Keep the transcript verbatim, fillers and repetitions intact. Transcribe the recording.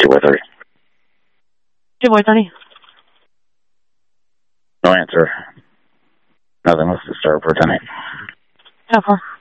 two by thirty. two by thirty. No answer. Nothing. Let's start for ten eight. Yeah, four.